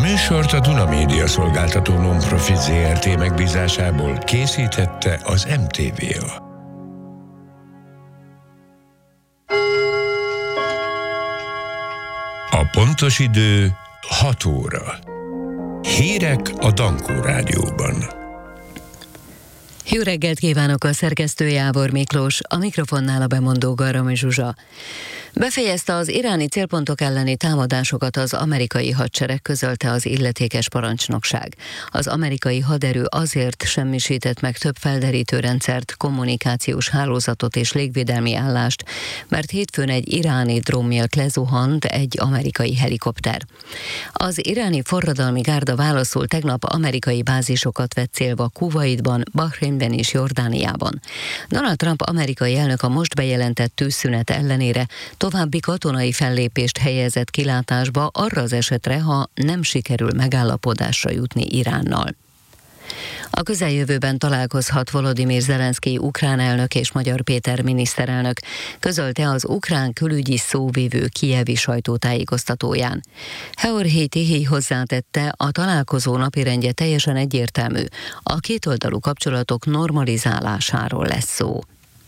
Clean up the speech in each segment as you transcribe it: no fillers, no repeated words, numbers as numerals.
műsort a Duna Média Szolgáltató Non-Profit Zrt. Megbízásából készítette az MTVA. A pontos idő 6 óra. Hírek a Dankó Rádióban. Jó reggelt kívánok, a szerkesztő Jávor Miklós, a mikrofonnál a bemondó Garami Zsuzsa. Befejezte az iráni célpontok elleni támadásokat az amerikai hadsereg, közölte az illetékes parancsnokság. Az amerikai haderő azért semmisített meg több felderítő rendszert, kommunikációs hálózatot és légvédelmi állást, mert hétfőn egy iráni drón miatt lezuhant egy amerikai helikopter. Az iráni forradalmi gárda válaszul tegnap amerikai bázisokat vett célba Kuwaitban, Bahreinben és Jordániában. Donald Trump amerikai elnök a most bejelentett tűzszünet ellenére további katonai fellépést helyezett kilátásba arra az esetre, ha nem sikerül megállapodásra jutni Iránnal. A közeljövőben találkozhat Volodymyr Zelenszkij ukrán elnök és Magyar Péter miniszterelnök, közölte az ukrán külügyi szóvivő kijevi sajtótájékoztatóján. Georgij Tihij hozzátette, a találkozó napirendje teljesen egyértelmű, a kétoldalú kapcsolatok normalizálásáról lesz szó.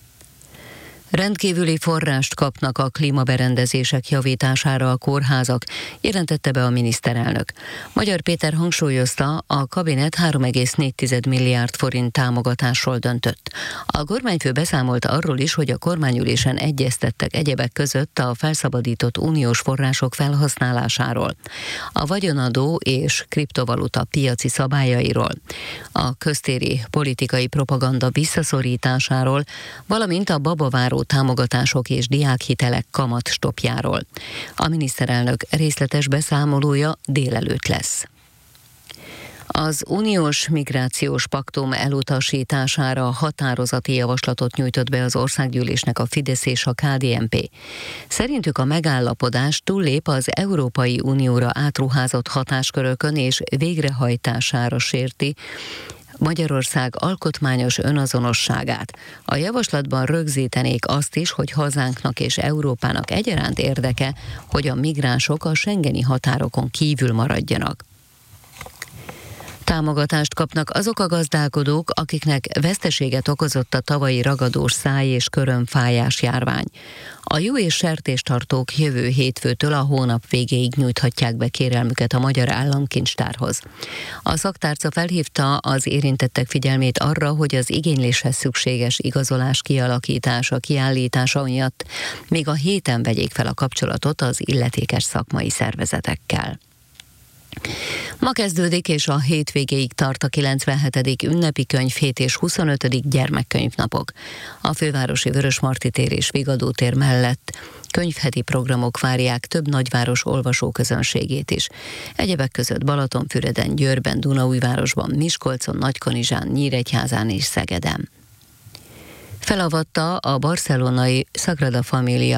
Rendkívüli forrást kapnak a klímaberendezések javítására a kórházak, jelentette be a miniszterelnök. Magyar Péter hangsúlyozta, a kabinet 3,4 milliárd forint támogatásról döntött. A kormányfő beszámolt arról is, hogy a kormányülésen egyeztettek egyebek között a felszabadított uniós források felhasználásáról, a vagyonadó és kriptovaluta piaci szabályairól, a köztéri politikai propaganda visszaszorításáról, valamint a babaváró támogatások és diákhitelek kamatstopjáról. A miniszterelnök részletes beszámolója délelőtt lesz. Az uniós migrációs paktum elutasítására határozati javaslatot nyújtott be az országgyűlésnek a Fidesz és a KDNP. Szerintük a megállapodás túllép az Európai Unióra átruházott hatáskörökön és végrehajtására sérti Magyarország alkotmányos önazonosságát. A javaslatban rögzítenék azt is, hogy hazánknak és Európának egyaránt érdeke, hogy a migránsok a schengeni határokon kívül maradjanak. Támogatást kapnak azok a gazdálkodók, akiknek veszteséget okozott a tavalyi ragadós száj- és körömfájás járvány. A juh- és sertéstartók jövő hétfőtől a hónap végéig nyújthatják be kérelmüket a Magyar Államkincstárhoz. A szaktárca felhívta az érintettek figyelmét arra, hogy az igényléshez szükséges igazolás kialakítása, kiállítása miatt még a héten vegyék fel a kapcsolatot az illetékes szakmai szervezetekkel. Ma kezdődik és a hétvégéig tart a 97. ünnepi könyvhét és 25. gyermekkönyvnapok. A fővárosi Vörösmarty tér és Vigadó tér mellett könyvheti programok várják több nagyváros olvasóközönségét is. Egyebek között Balatonfüreden, Győrben, Dunaújvárosban, Miskolcon, Nagykanizsán, Nyíregyházán és Szegeden. Felavatta a barcelonai Sagrada Familia